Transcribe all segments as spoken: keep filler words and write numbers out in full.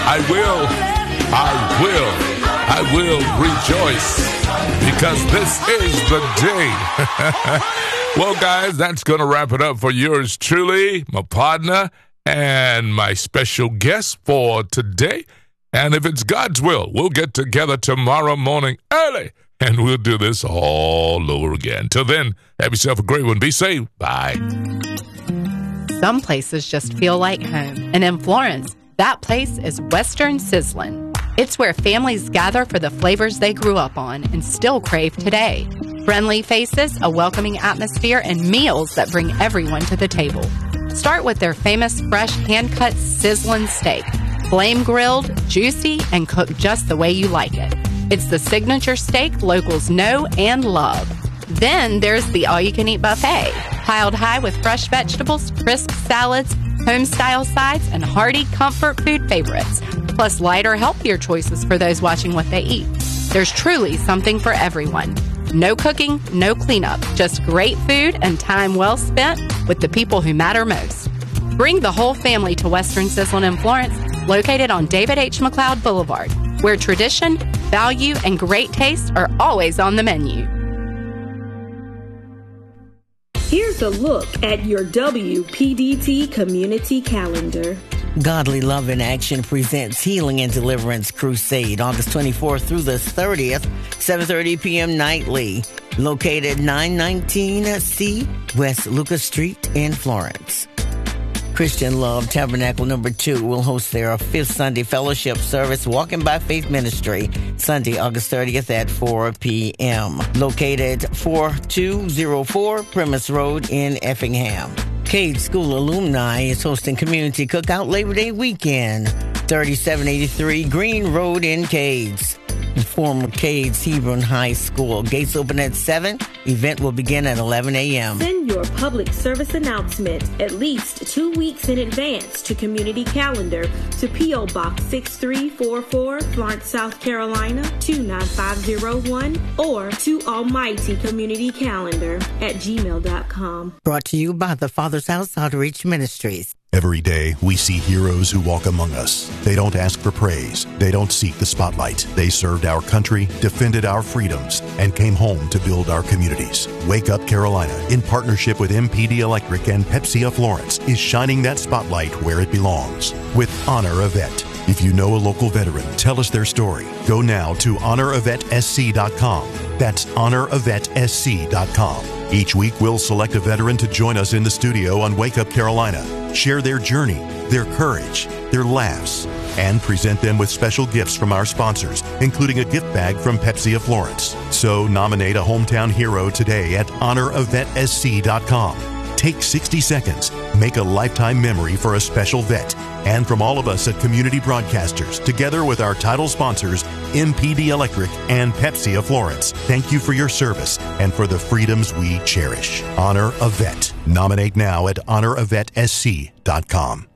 I will, I will, I will rejoice because this is the day. Well, guys, that's going to wrap it up for yours truly, my partner, and my special guest for today. And if it's God's will, we'll get together tomorrow morning early, and we'll do this all over again. Till then, have yourself a great one. Be safe. Bye. Some places just feel like home. And in Florence, that place is Western Sizzlin'. It's where families gather for the flavors they grew up on and still crave today. Friendly faces, a welcoming atmosphere, and meals that bring everyone to the table. Start with their famous fresh hand-cut sizzlin' steak. Flame grilled, juicy, and cooked just the way you like it. It's the signature steak locals know and love. Then there's the all-you-can-eat buffet, piled high with fresh vegetables, crisp salads, home-style sides, and hearty comfort food favorites, plus lighter, healthier choices for those watching what they eat. There's truly something for everyone. No cooking, no cleanup, just great food and time well spent with the people who matter most. Bring the whole family to Western Sizzlin' in Florence, located on David H. McLeod Boulevard, where tradition, value, and great taste are always on the menu. Here's a look at your W P D T community calendar. Godly Love in Action presents Healing and Deliverance Crusade, August twenty-fourth through the thirtieth, seven thirty p.m. nightly, located nine nineteen C West Lucas Street in Florence. Christian Love Tabernacle Number Two will host their fifth Sunday fellowship service, Walking by Faith Ministry, Sunday, August thirtieth at four p.m., located four two zero four Premise Road in Effingham. Cade School Alumni is hosting Community Cookout Labor Day weekend, thirty-seven eighty-three Green Road in Cades. Former Cades Hebron High School. Gates open at seven. Event will begin at eleven a.m. Send your public service announcement at least two weeks in advance to Community Calendar to P O. Box six three four four, Florence, South Carolina, two nine five zero one, or to Almighty Community Calendar at gmail dot com. Brought to you by the Father's House Outreach Ministries. Every day, we see heroes who walk among us. They don't ask for praise. They don't seek the spotlight. They served our country, defended our freedoms, and came home to build our communities. Wake Up Carolina, in partnership with M P D Electric and Pepsi of Florence, is shining that spotlight where it belongs with Honor a Vet. If you know a local veteran, tell us their story. Go now to honor a vet s c dot com. That's honor a vet s c dot com. Each week, we'll select a veteran to join us in the studio on Wake Up Carolina, share their journey, their courage, their laughs, and present them with special gifts from our sponsors, including a gift bag from Pepsi of Florence. So nominate a hometown hero today at honor a vet s c dot com. Take sixty seconds, make a lifetime memory for a special vet. And from all of us at Community Broadcasters, together with our title sponsors, M P D Electric and Pepsi of Florence, thank you for your service and for the freedoms we cherish. Honor a Vet. Nominate now at honor a vet s c dot com.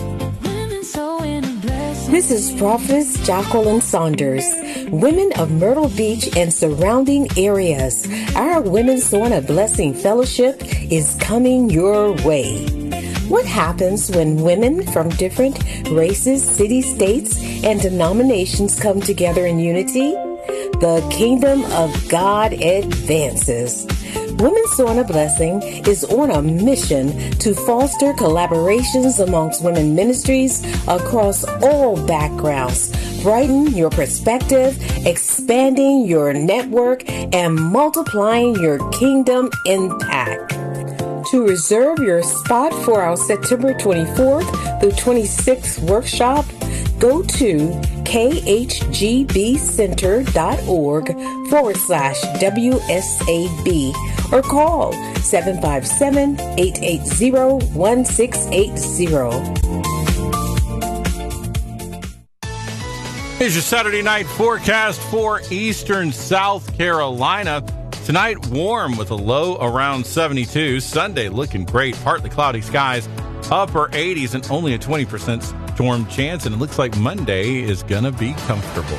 This is Prophetess Jacqueline Saunders, Women of Myrtle Beach and surrounding areas. Our Women's Sowing a Blessing Fellowship is coming your way. What happens when women from different races, cities, states, and denominations come together in unity? The kingdom of God advances. Women's Sowing a Blessing is on a mission to foster collaborations amongst women ministries across all backgrounds, brighten your perspective, expanding your network, and multiplying your kingdom impact. To reserve your spot for our September twenty-fourth through twenty-sixth workshop, go to k h g b center dot org forward slash W S A B or call seven five seven, eight eight zero, one six eight zero. Here's your Saturday night forecast for Eastern South Carolina. Tonight, warm with a low around seventy-two. Sunday, looking great. Partly cloudy skies, upper eighties, and only a twenty percent storm chance. And it looks like Monday is going to be comfortable.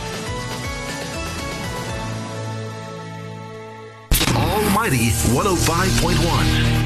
Almighty one oh five point one.